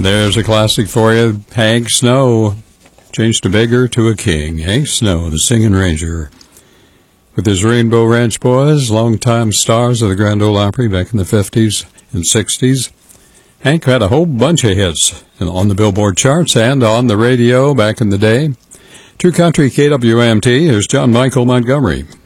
There's a classic for you. Hank Snow, changed a beggar to a king. Hank Snow, the Singing Ranger, with his Rainbow Ranch Boys, longtime stars of the Grand Ole Opry back in the 50s and 60s. Hank had a whole bunch of hits on the Billboard charts and on the radio back in the day. True Country KWMT, here's John Michael Montgomery.